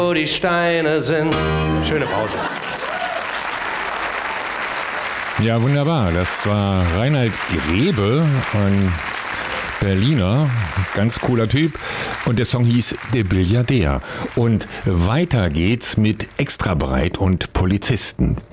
wo die Steine sind. Schöne Pause. Ja, wunderbar. Das war Reinhard Grebe, ein Berliner, ganz cooler Typ. Und der Song hieß Der Billiardär. Und weiter geht's mit Extrabreit und Polizisten.